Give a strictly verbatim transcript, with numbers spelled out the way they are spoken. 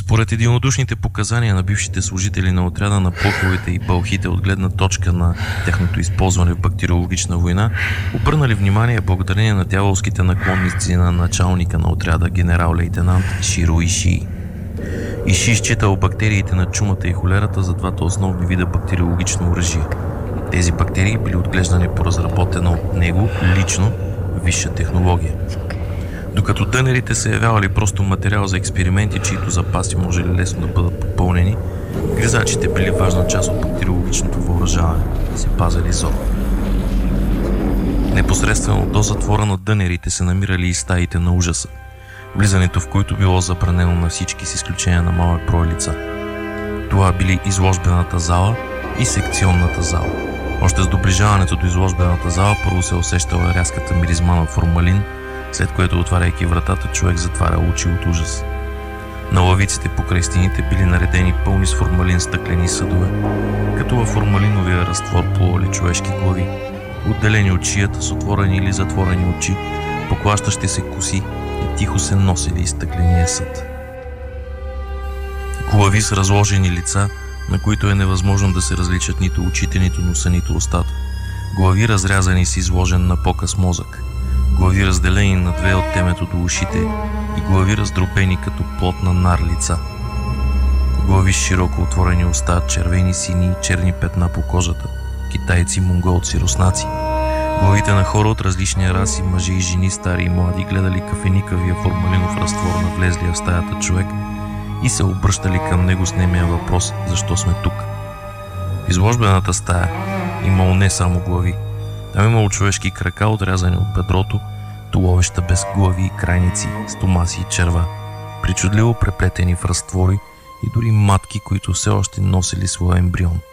Според единодушните показания на бившите служители на отряда на плъховете и бълхите от гледна точка на тяхното използване в бактериологична война, обърнали внимание благодарение на дяволските наклонници на началника на отряда генерал-лейтенант Широ Ишии. Иши считал бактериите на чумата и холерата за двата основни вида бактериологично оръжие. Тези бактерии били отглеждани по разработена от него лично висша технология. Докато дънерите се явявали просто материал за експерименти, чието запаси може лесно да бъдат попълнени, гризачите били важна част от бактериологичното въоръжаване и се пазали зор. Непосредствено до затвора на дънерите се намирали и стаите на ужаса, влизането в които било забранено на всички с изключение на малък брой лица. Това били изложбената зала и секционната зала. Още с доближаването до изложбената зала първо се усещала рязката миризма на формалин, след което, отваряйки вратата, човек затваря очи от ужас. На лавиците покрай стените били наредени пълни с формалин стъклени съдове, като във формалиновия разтвор плували човешки глави, отделени от шията с отворени или затворени очи, поклащащи се коси и тихо се носили из стъкления съд. Глави с разложени лица, на които е невъзможно да се различат нито очите, нито носа, нито устата. Глави разрязани с изложен на показ мозък. Глави разделени на две от темето до ушите и глави раздробени като плотна нар лица. Глави с широко отворени уста, червени, сини и черни петна по кожата. Китайци, монголци, руснаци. Главите на хора от различни раси, мъже и жени, стари и млади, гледали кафеникавия формалинов разтвор на влезлия в стаята човек и се обръщали към него с немия въпрос: защо сме тук? В изложбената стая имало не само глави. Там имало човешки крака, отрязани от бедрото, туловища без глави и крайници, стомаси и черва, причудливо преплетени в разтвори и дори матки, които все още носили своя ембрион.